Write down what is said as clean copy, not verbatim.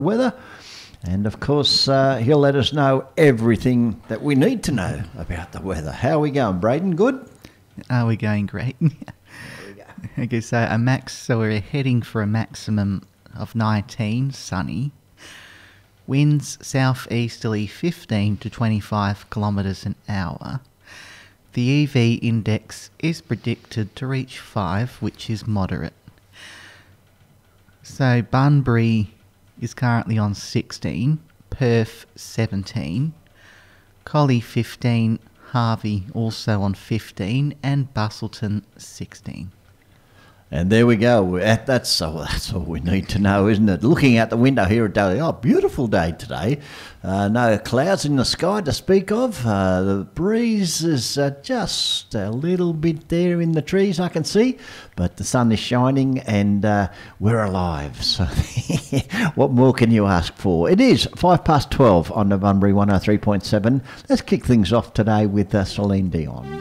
weather. And of course, he'll let us know everything that we need to know about the weather. How are we going, Braden? Good? Are we going great? There we go. Okay, so we're heading for a maximum of 19, sunny. Winds southeasterly 15 to 25 kilometres an hour. The EV index is predicted to reach 5, which is moderate. So Bunbury is currently on 16, Perth 17, Collie 15, Harvey also on 15, and Busselton 16. And there we go. That's all we need to know, isn't it? Looking out the window here at Daly, beautiful day today. No clouds in the sky to speak of. The breeze is just a little bit there in the trees, I can see. But the sun is shining and we're alive. So what more can you ask for? It is 12:05 on the Bunbury 103.7. Let's kick things off today with Celine Dion.